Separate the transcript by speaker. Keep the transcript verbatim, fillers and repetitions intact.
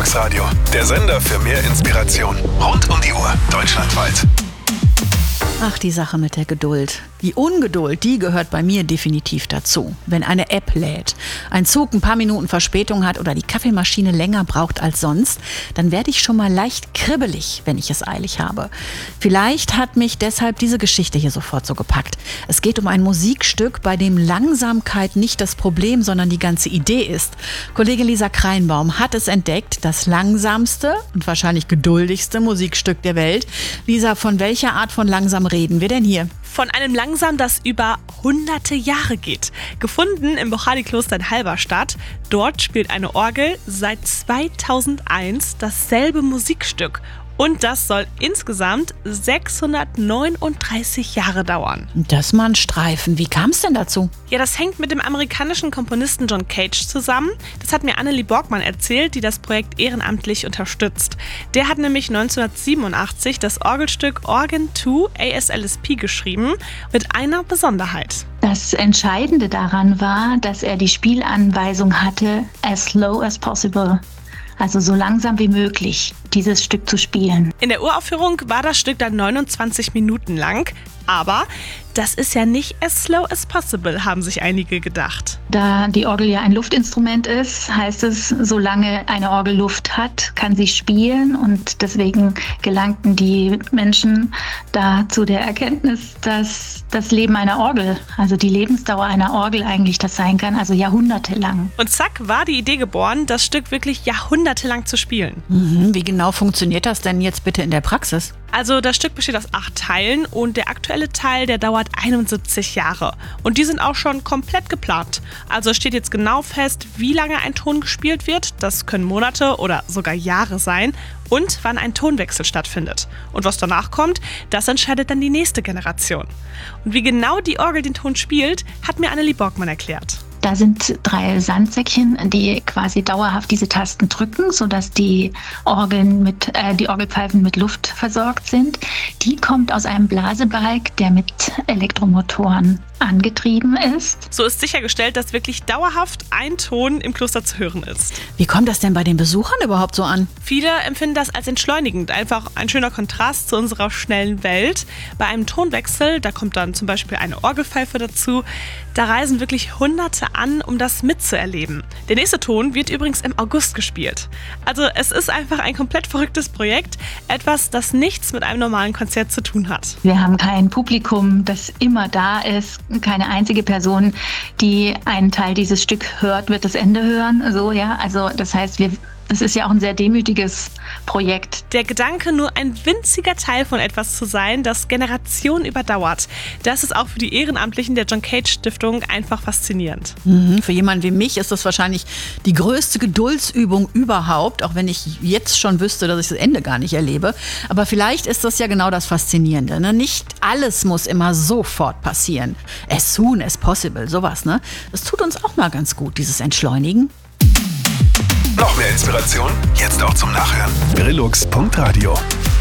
Speaker 1: Relax Radio. Der Sender für mehr Inspiration. Rund um die Uhr, deutschlandweit.
Speaker 2: Ach, die Sache mit der Geduld. Die Ungeduld, die gehört bei mir definitiv dazu. Wenn eine App lädt, ein Zug ein paar Minuten Verspätung hat oder die Kaffeemaschine länger braucht als sonst, dann werde ich schon mal leicht kribbelig, wenn ich es eilig habe. Vielleicht hat mich deshalb diese Geschichte hier sofort so gepackt. Es geht um ein Musikstück, bei dem Langsamkeit nicht das Problem, sondern die ganze Idee ist. Kollegin Lisa Kreinbaum hat es entdeckt, das langsamste und wahrscheinlich geduldigste Musikstück der Welt. Lisa, von welcher Art von langsam reden wir denn hier?
Speaker 3: Von einem Langsam, das über hunderte Jahre geht. Gefunden im Bochadi-Kloster in Halberstadt. Dort spielt eine Orgel seit zweitausendeins dasselbe Musikstück. Und das soll insgesamt sechshundertneununddreißig Jahre dauern.
Speaker 2: Das ist mal ein Streifen. Wie kam es denn dazu?
Speaker 3: Ja, das hängt mit dem amerikanischen Komponisten John Cage zusammen. Das hat mir Annelie Borgmann erzählt, die das Projekt ehrenamtlich unterstützt. Der hat nämlich neunzehnhundertsiebenundachtzig das Orgelstück Organ zwei A S L S P geschrieben, mit einer Besonderheit.
Speaker 4: Das Entscheidende daran war, dass er die Spielanweisung hatte, as slow as possible. Also so langsam wie möglich, dieses Stück zu spielen.
Speaker 3: In der Uraufführung war das Stück dann neunundzwanzig Minuten lang, aber das ist ja nicht as slow as possible, haben sich einige gedacht.
Speaker 4: Da die Orgel ja ein Luftinstrument ist, heißt es, solange eine Orgel Luft hat, kann sie spielen, und deswegen gelangten die Menschen da zu der Erkenntnis, dass das Leben einer Orgel, also die Lebensdauer einer Orgel eigentlich das sein kann, also jahrhundertelang.
Speaker 3: Und zack, war die Idee geboren, das Stück wirklich jahrhundertelang zu spielen.
Speaker 2: Mhm, wie genau funktioniert das denn jetzt bitte in der Praxis?
Speaker 3: Also das Stück besteht aus acht Teilen und der aktuelle Teil, der dauert einundsiebzig Jahre. Und die sind auch schon komplett geplant. Also steht jetzt genau fest, wie lange ein Ton gespielt wird. Das können Monate oder sogar Jahre sein. Und wann ein Tonwechsel stattfindet. Und was danach kommt, das entscheidet dann die nächste Generation. Und wie genau die Orgel den Ton spielt, hat mir Annelie Borgmann erklärt.
Speaker 4: Da sind drei Sandsäckchen, die quasi dauerhaft diese Tasten drücken, sodass die Orgeln mit, äh, die Orgelpfeifen mit Luft versorgt sind. Die kommt aus einem Blasebalg, der mit Elektromotoren angetrieben ist.
Speaker 3: So ist sichergestellt, dass wirklich dauerhaft ein Ton im Kloster zu hören ist.
Speaker 2: Wie kommt das denn bei den Besuchern überhaupt so an?
Speaker 3: Viele empfinden das als entschleunigend, einfach ein schöner Kontrast zu unserer schnellen Welt. Bei einem Tonwechsel, da kommt dann zum Beispiel eine Orgelpfeife dazu, da reisen wirklich Hunderte an, um das mitzuerleben. Der nächste Ton wird übrigens im August gespielt. Also es ist einfach ein komplett verrücktes Projekt, etwas, das nichts mit einem normalen Konzert zu tun hat.
Speaker 4: Wir haben kein Publikum, das immer da ist, keine einzige Person, die einen Teil dieses Stück hört, wird das Ende hören. So, ja, also das heißt, wir Es ist ja auch ein sehr demütiges Projekt.
Speaker 3: Der Gedanke, nur ein winziger Teil von etwas zu sein, das Generationen überdauert, das ist auch für die Ehrenamtlichen der John Cage Stiftung einfach faszinierend.
Speaker 2: Mhm, für jemanden wie mich ist das wahrscheinlich die größte Geduldsübung überhaupt, auch wenn ich jetzt schon wüsste, dass ich das Ende gar nicht erlebe. Aber vielleicht ist das ja genau das Faszinierende, ne? Nicht alles muss immer sofort passieren. As soon as possible, sowas, ne? Das tut uns auch mal ganz gut, dieses Entschleunigen.
Speaker 1: Noch mehr Inspiration? Jetzt auch zum Nachhören. Relax Punkt Radio